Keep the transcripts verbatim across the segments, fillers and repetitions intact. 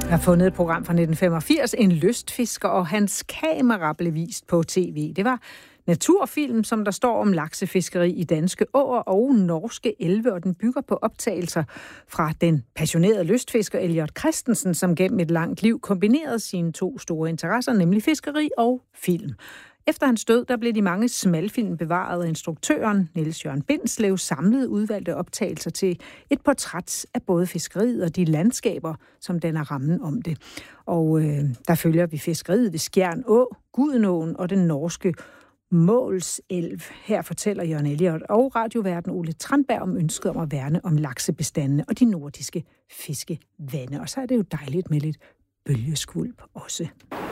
Jeg har fundet et program fra nitten femogfirs, en lystfisker og hans kamera blev vist på tv. Det var naturfilm, som der står om laksefiskeri i danske åer og norske elve, og den bygger på optagelser fra den passionerede lystfisker Elliot Christensen, som gennem et langt liv kombinerede sine to store interesser, nemlig fiskeri og film. Efter hans død, der blev de mange smalfilm bevaret, og instruktøren Niels Jørgen Bindslev samlede udvalgte optagelser til et portræt af både fiskeriet og de landskaber, som danner rammen om det. Og øh, der følger vi fiskeriet ved Skjern Å, Gudenåen og den norske Målselv. Her fortæller Jørgen Elliot og radioverden Ole Tranberg om ønsket om at værne om laksebestandene og de nordiske fiskevande. Og så er det jo dejligt med lidt bølgeskvulp også.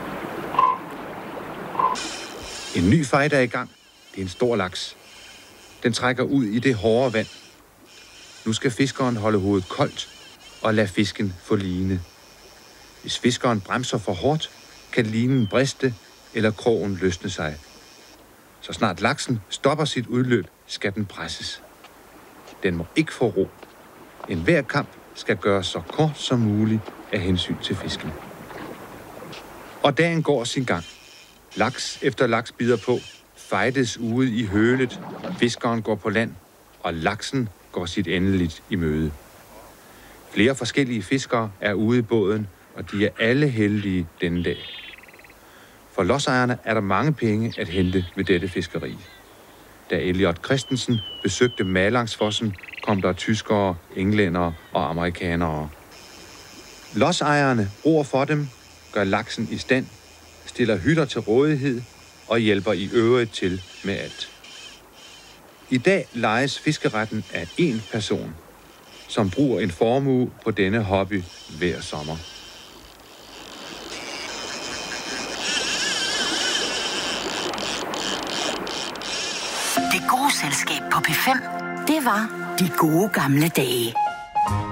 En ny fight er i gang. Det er en stor laks. Den trækker ud i det hårde vand. Nu skal fiskeren holde hovedet koldt og lade fisken få line. Hvis fiskeren bremser for hårdt, kan linen briste eller krogen løsne sig. Så snart laksen stopper sit udløb, skal den presses. Den må ikke få ro. En hver kamp skal gøres så kort som muligt af hensyn til fisken. Og dagen går sin gang. Laks efter laks bider på, fightes ude i hølet, fiskeren går på land, og laksen går sit endeligt i møde. Flere forskellige fiskere er ude i båden, og de er alle heldige denne dag. For lodsejerne er der mange penge at hente ved dette fiskeri. Da Elliot Christensen besøgte Malangsfossen, kom der tyskere, englændere og amerikanere. Lodsejerne ror for dem, gør laksen i stand, stiller hytter til rådighed og hjælper i øvrigt til med alt. I dag lejes fiskeretten af én person, som bruger en formue på denne hobby hver sommer. Det gode selskab på P fem, det var De Gode Gamle Dage.